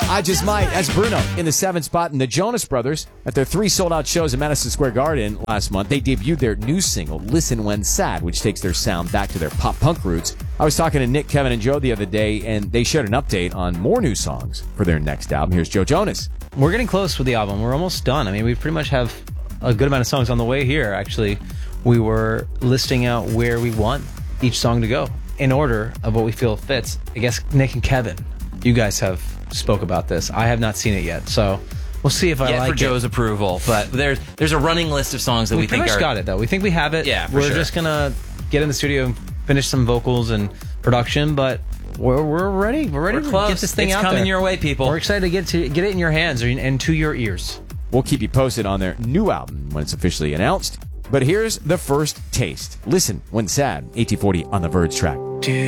I Just Might. That's Bruno in the 7th spot. And the Jonas Brothers, at their 3 sold-out shows at Madison Square Garden last month, they debuted their new single, Listen When Sad, which takes their sound back to their pop-punk roots. I was talking to Nick, Kevin, and Joe the other day, and they shared an update on more new songs for their next album. Here's Joe Jonas. We're getting close with the album. We're almost done. I mean, we pretty much have a good amount of songs on the way here. Actually, we were listing out where we want each song to go in order of what we feel fits. I guess Nick and Kevin, you guys have spoke about this. I have not seen it yet, so we'll see if I like it. for Joe's approval, but there's a running list of songs that we think pretty much got it, though. We think we have it. Yeah, we're just gonna get in the studio and finish some vocals and production, but we're ready. We're ready to get this thing out there. It's coming your way, people. We're excited to get it in your hands and to your ears. We'll keep you posted on their new album when it's officially announced. But here's the first taste. Listen When Sad, 1840 on the Verge track.